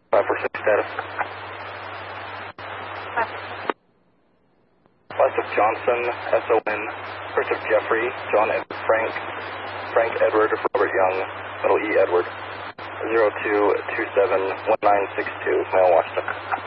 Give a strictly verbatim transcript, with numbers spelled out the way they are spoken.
five four six status. Last of Johnson, S O N. First of Jeffrey, John Edward Frank, Frank Edward, Robert Young, middle E Edward. zero two two seven one nine six two, Male Washington.